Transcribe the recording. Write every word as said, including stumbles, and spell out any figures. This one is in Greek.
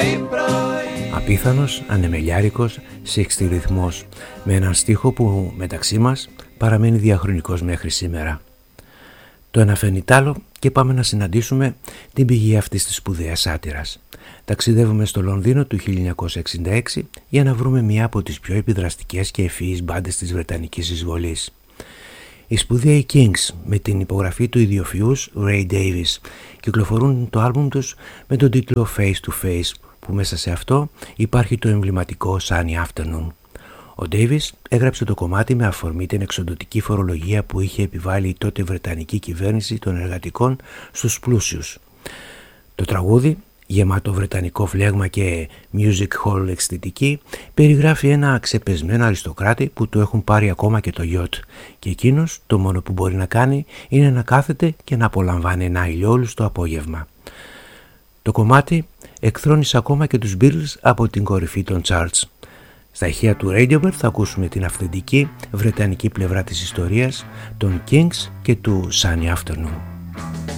Απίθανος, ανεμελιάρικος, σιξτή ρυθμός, με έναν στίχο που μεταξύ μας παραμένει διαχρονικός μέχρι σήμερα. Το ένα φέρνει τ' άλλο και πάμε να συναντήσουμε την πηγή αυτής της σπουδαίας σάτυρας. Ταξιδεύουμε στο Λονδίνο του χίλια εννιακόσια εξήντα έξι για να βρούμε μία από τις πιο επιδραστικές και ευφυείς μπάντες της βρετανικής εισβολής. Οι σπουδαίοι Kings με την υπογραφή του ιδιοφυούς Ray Davies κυκλοφορούν το άλμπουμ τους με τον τίτλο Face to Face, που μέσα σε αυτό υπάρχει το εμβληματικό Sunny Afternoon. Ο Davies έγραψε το κομμάτι με αφορμή την εξοντωτική φορολογία που είχε επιβάλει η τότε βρετανική κυβέρνηση των εργατικών στους πλούσιους. Το τραγούδι, γεμάτο βρετανικό φλέγμα και music hall αισθητική, περιγράφει ένα ξεπεσμένο αριστοκράτη που του έχουν πάρει ακόμα και το γιότ και εκείνος το μόνο που μπορεί να κάνει είναι να κάθεται και να απολαμβάνει ένα ηλιόλουστο απόγευμα. Το κομμάτι εκθρόνησε ακόμα και τους Beatles από την κορυφή των charts. Στα ηχεία του Radiohead θα ακούσουμε την αυθεντική βρετανική πλευρά της ιστορίας των Kings και του Sunny Afternoon.